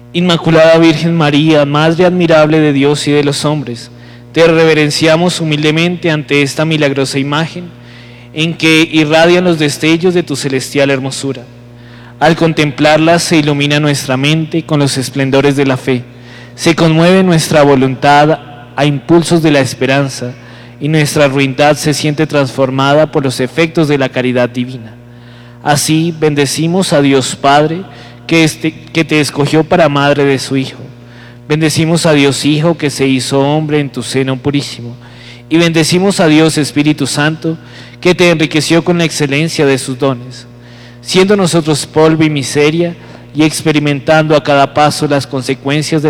Inmaculada Virgen María, Madre admirable de Dios y de los hombres, te reverenciamos humildemente ante esta milagrosa imagen en que irradian los destellos de tu celestial hermosura. Al contemplarla se ilumina nuestra mente con los esplendores de la fe, se conmueve nuestra voluntad a impulsos de la esperanza y nuestra ruindad se siente transformada por los efectos de la caridad divina. Así bendecimos a Dios Padre, que te escogió para madre de su Hijo. Bendecimos a Dios Hijo, que se hizo hombre en tu seno purísimo. Y bendecimos a Dios Espíritu Santo, que te enriqueció con la excelencia de sus dones. Siendo nosotros polvo y miseria, y experimentando a cada paso las consecuencias de